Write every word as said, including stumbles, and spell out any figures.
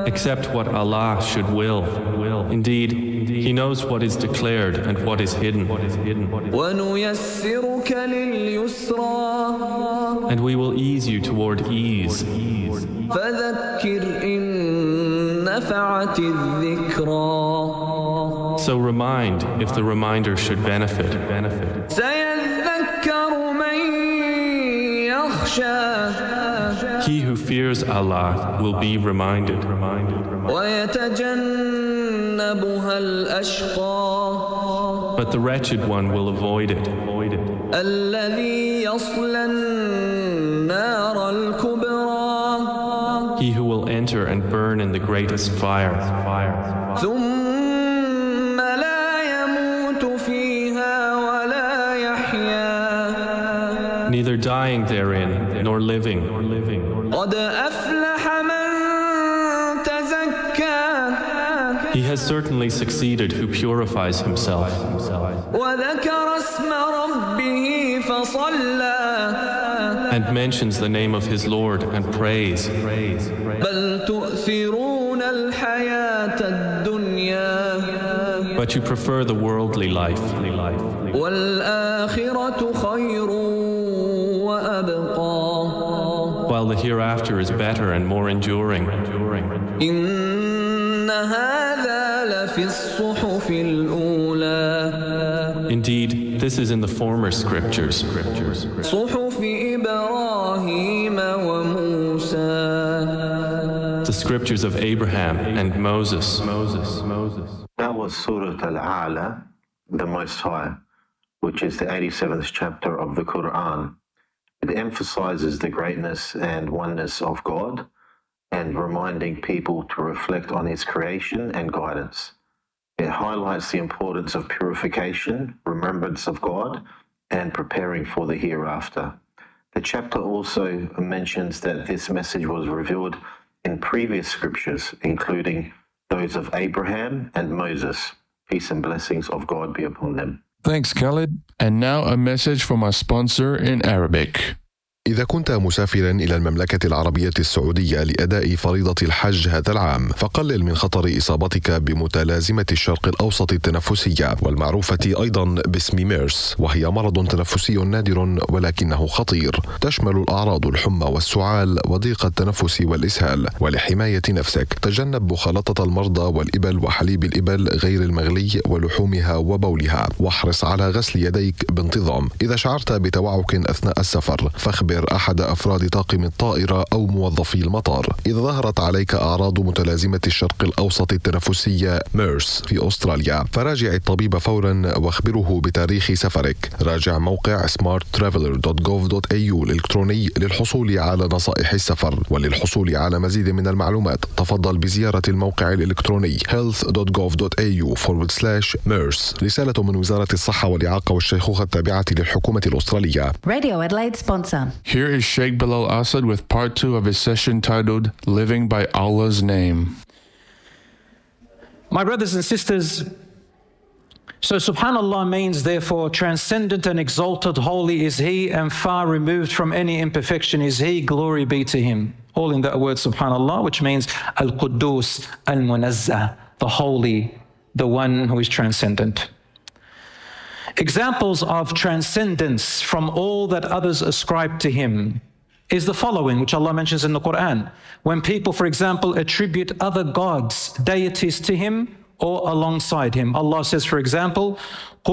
except what Allah should will. Indeed, He knows what is declared and what is hidden. وَنُيَسِّرُكَ لِلْيُسْرَى And we will ease you toward ease. فَذَكِّرْ إِن نَفَعَتِ الذِّكْرَى So remind if the reminder should benefit. سَيَذَّكَّرُ مَن يَخْشَى He who fears Allah will be reminded. وَيَتَجَنَّبُهَا الْأَشْقَى But the wretched one will avoid it. الَّذِي يَصْلَى النَّارَ الْكُبْرَى He who will enter and burn in the greatest fire. ثُمَّ لَا يَمُوتُ فِيهَا وَلَا يَحْيَا Neither dying therein nor living. قَدْ أَفْلَحَ مَن تَزَكَّى He has certainly succeeded who purifies himself. وَذَكَرَ اسْمَ رَبِّهِ فَصَلَّى And mentions the name of his Lord and prays. بَلْ تُؤْثِرُونَ الْحَيَاةَ الدُّنْيَا But you prefer the worldly life. وَالْآخِرَةُ خَيْرٌ وَأَبْقَى While the hereafter is better and more enduring. إِنَّ هَذَا لَفِي الصُّحُفِ الْأُولَى Indeed, this is in the former scriptures. صُحُفِ إِبْرَاهِيمَ وَمُوسَى The scriptures of Abraham and Moses. That was Surah Al-A'la, the Most High, which is the eighty-seventh chapter of the Quran. It emphasizes the greatness and oneness of God and reminding people to reflect on His creation and guidance. It highlights the importance of purification, remembrance of God, and preparing for the hereafter. The chapter also mentions that this message was revealed in previous scriptures, including those of Abraham and Moses. Peace and blessings of God be upon them. Thanks, Khalid. And now a message from our sponsor in Arabic. إذا كنت مسافرا إلى المملكة العربية السعودية لأداء فريضة الحج هذا العام فقلل من خطر إصابتك بمتلازمة الشرق الأوسط التنفسية والمعروفة أيضا باسم ميرس، وهي مرض تنفسي نادر ولكنه خطير تشمل الأعراض الحمى والسعال وضيق التنفس والإسهال. ولحماية نفسك تجنب مخالطة المرضى والإبل وحليب الإبل غير المغلي ولحومها وبولها، واحرص على غسل يديك بانتظام. إذا شعرت بتوعك أثناء السفر فاخبر أحد أفراد طاقم الطائرة أو موظفي المطار. إذا ظهرت عليك أعراض متلازمة الشرق الأوسط التنفسية ميرس في أستراليا فراجع الطبيب فورا واخبره بتاريخ سفرك. راجع موقع سمارت ترافلر دوت جوف دوت إيه يو الإلكتروني للحصول على نصائح السفر. وللحصول على مزيد من المعلومات تفضل بزيارة الموقع الإلكتروني health دوت جوف دوت إيه يو forward slash ميرس. رسالة من وزارة الصحة والإعاقة والشيخوخة التابعة للحكومة الأسترالية. Radio Adelaide sponsor. Here is Sheikh Bilal Asad with part two of his session titled Living by Allah's Name. My brothers and sisters, so subhanallah means therefore transcendent and exalted, holy is He, and far removed from any imperfection is He, glory be to Him. All in that word subhanallah, which means al-Quddus, al-Munazzah, the holy, the one who is transcendent. Examples of transcendence from all that others ascribe to Him is the following, which Allah mentions in the Quran. When people, for example, attribute other gods, deities to Him or alongside Him. Allah says, for example,